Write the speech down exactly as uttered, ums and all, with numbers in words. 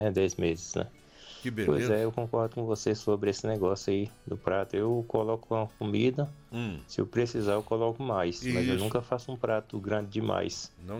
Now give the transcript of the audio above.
É dez meses, né? Que Pois beleza. é, eu concordo com você sobre esse negócio aí do prato. Eu coloco uma comida, Hum, se eu precisar eu coloco mais, mas eu isso. nunca faço um prato grande demais. Não